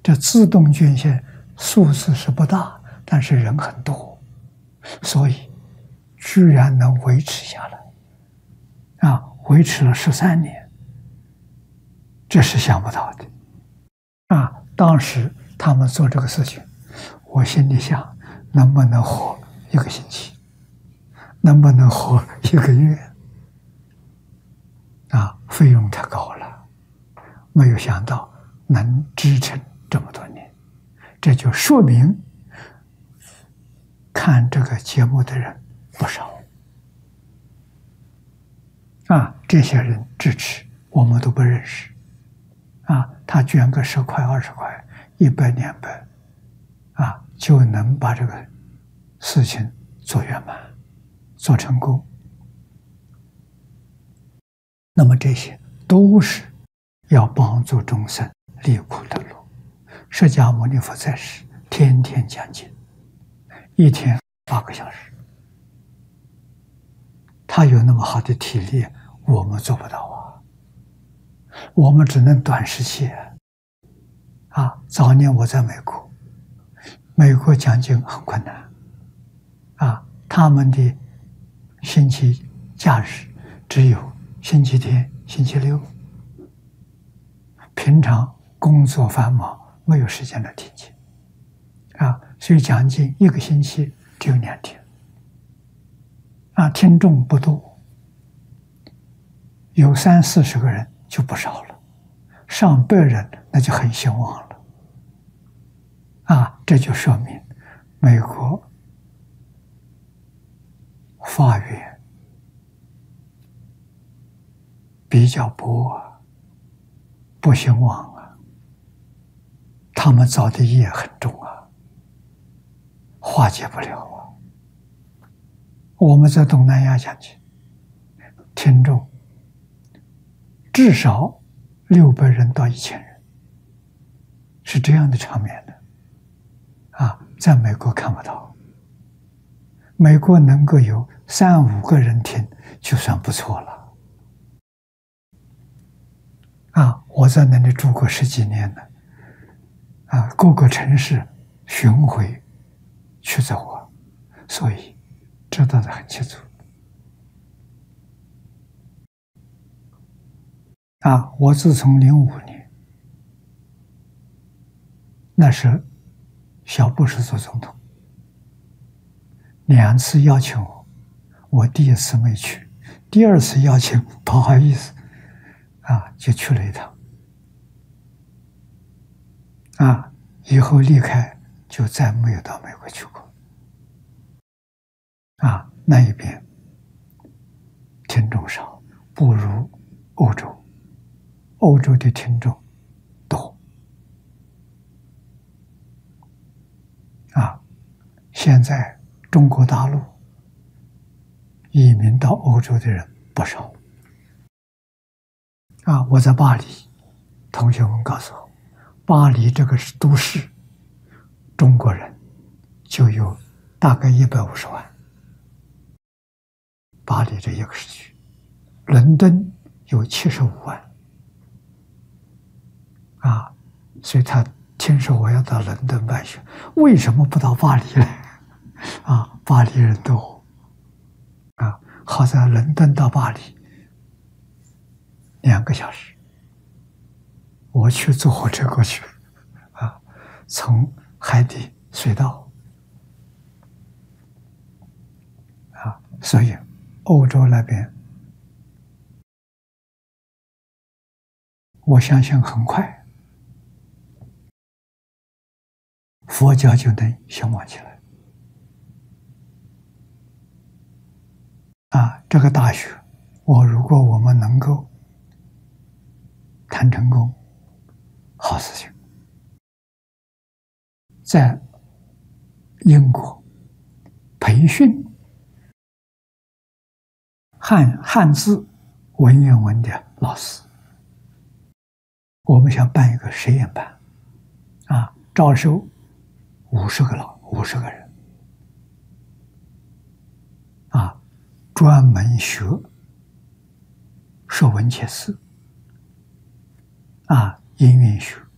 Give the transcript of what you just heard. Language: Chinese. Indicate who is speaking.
Speaker 1: 这自动捐献数字是不大，但是人很多，所以居然能维持下来，维持了13年，这是想不到的。当时他们做这个事情，我心里想，能不能活1个星期，能不能活1个月？费用太高了，没有想到能支撑这么多年，这就说明看这个节目的人不少。这些人支持我们都不认识，他捐个10块、20块、100、200，就能把这个事情做圆满、做成功。那么这些都是要帮助众生离苦得乐。释迦牟尼佛在世，天天讲经，1天8个小时，他有那么好的体力，我们做不到啊。我们只能短时期。早年我在美国讲经很困难，他们的星期假日只有星期天、星期六，平常工作繁忙，没有时间来听经，所以讲经1个星期只有2天，听众不多，有30、40个人就不少了，上百人那就很兴旺了，这就说明美国法院比较薄，不兴旺他们造的业很重化解不了我们在东南亚讲经，听众至少600人到1000人，是这样的场面的在美国看不到。美国能够有3、5个人听就算不错了。我在那里住过10几年了，各个城市巡回去走所以知道的很清楚。我自从05年，那时小布什做总统，2次邀请我第1次没去，第2次邀请不好意思，就去了一趟。以后离开就再没有到美国去过。那一边听众少，不如欧洲。欧洲的听众多。现在中国大陆移民到欧洲的人不少。我在巴黎，同学们告诉我，巴黎这个都市，中国人就有大概150万。巴黎这1个市区，伦敦有75万。所以他听说我要到伦敦办学，为什么不到巴黎呢？巴黎人多。好在伦敦到巴黎2个小时，我去坐火车过去，从海底隧道，所以欧洲那边，我相信很快佛教就能兴旺起来。这个大学，如果我们能够谈成功，好事情。在英国培训汉字文言文的老师，我们想办一个实验班，招收50个人，专门学说文解字，音韵学，